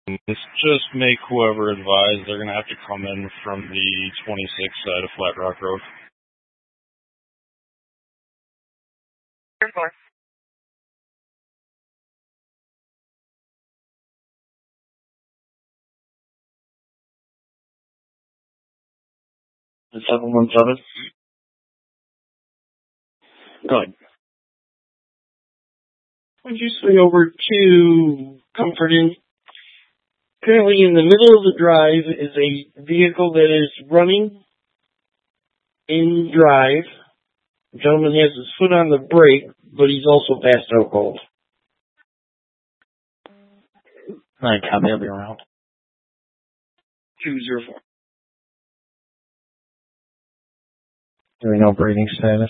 Just make whoever advised they're going to have to come in from the 26 side of Flat Rock Road. The 717? Good. Would you swing over to Comfort Inn? Currently in the middle of the drive is a vehicle that is running in drive. The gentleman has his foot on the brake, but he's also fast out cold. Alright, copy, I'll be around. 204. Do we know breathing status?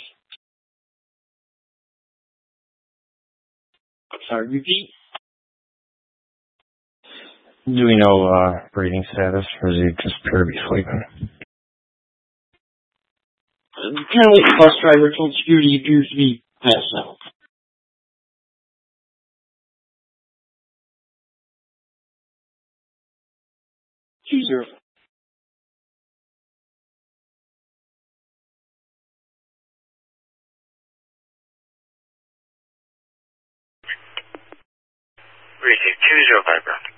Sorry, repeat? Do we know breathing status, or is he just appear to be sleeping? Apparently the bus driver told security he appears to be passed out. 204. Received 205 ground.